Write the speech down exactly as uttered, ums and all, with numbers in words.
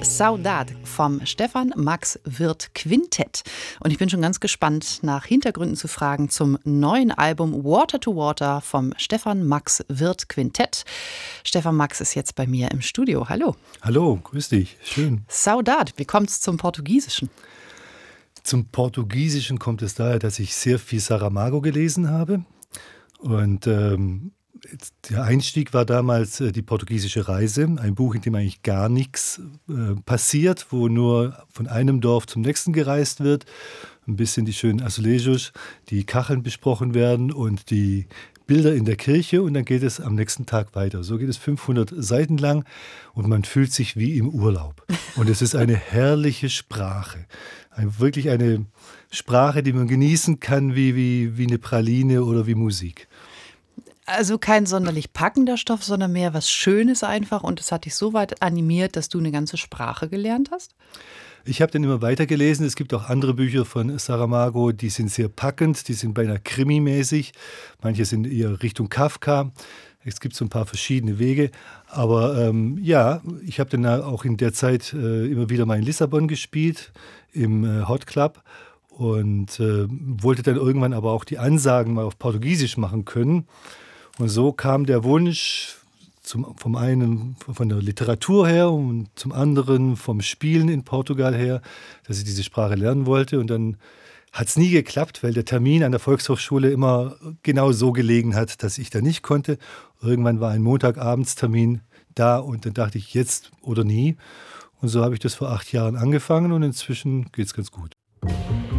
Saudade vom Stefan Max Wirth Quintett. Und ich bin schon ganz gespannt, nach Hintergründen zu fragen zum neuen Album Water to Water vom Stefan Max Wirth Quintett. Stefan Max ist jetzt bei mir im Studio. Hallo. Hallo, grüß dich. Schön. Saudade, wie kommt es zum Portugiesischen? Zum Portugiesischen kommt es daher, dass ich sehr viel Saramago gelesen habe. Und ähm, der Einstieg war damals äh, die portugiesische Reise, ein Buch, in dem eigentlich gar nichts äh, passiert, wo nur von einem Dorf zum nächsten gereist wird, ein bisschen die schönen Azulejos, die Kacheln besprochen werden und die Bilder in der Kirche, und dann geht es am nächsten Tag weiter. So geht es fünfhundert Seiten lang und man fühlt sich wie im Urlaub. Und es ist eine herrliche Sprache, ein, wirklich eine Sprache, die man genießen kann wie, wie, wie eine Praline oder wie Musik. Also kein sonderlich packender Stoff, sondern mehr was Schönes einfach, und es hat dich so weit animiert, dass du eine ganze Sprache gelernt hast? Ich habe dann immer weitergelesen. Es gibt auch andere Bücher von Saramago, die sind sehr packend, die sind beinahe krimimäßig. Manche sind eher Richtung Kafka. Es gibt so ein paar verschiedene Wege. Aber ähm, ja, ich habe dann auch in der Zeit äh, immer wieder mal in Lissabon gespielt, im äh, Hot Club. Und äh, wollte dann irgendwann aber auch die Ansagen mal auf Portugiesisch machen können. Und so kam der Wunsch, zum, vom einen von der Literatur her und zum anderen vom Spielen in Portugal her, dass ich diese Sprache lernen wollte. Und dann hat es nie geklappt, weil der Termin an der Volkshochschule immer genau so gelegen hat, dass ich da nicht konnte. Irgendwann war ein Montagabendstermin da und dann dachte ich, jetzt oder nie. Und so habe ich das vor acht Jahren angefangen und inzwischen geht es ganz gut.